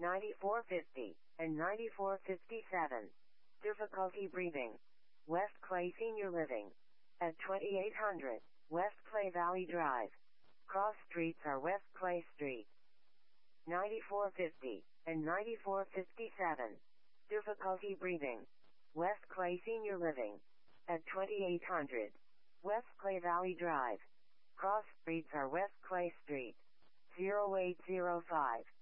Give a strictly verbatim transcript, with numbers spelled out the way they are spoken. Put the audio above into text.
ninety-four fifty, and ninety-four fifty-seven. Difficulty breathing. West Clay Senior Living. At twenty-eight hundred, West Clay Valley Drive. Cross streets are West Clay Street. ninety-four fifty, and ninety-four fifty-seven. Difficulty breathing. West Clay Senior Living. At twenty-eight hundred, West Clay Valley Drive. Cross streets are West Clay Street. zero eight zero five.